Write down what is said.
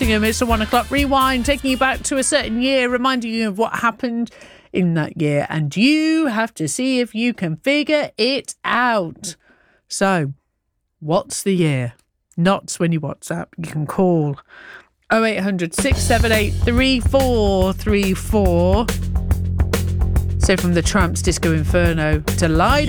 Nottingham. It's a 1 o'clock rewind, taking you back to a certain year, reminding you of what happened in that year. And you have to see if you can figure it out. So, what's the year? Not when you WhatsApp. You can call 0800 678 3434. So from the Tramps' Disco Inferno to Lido.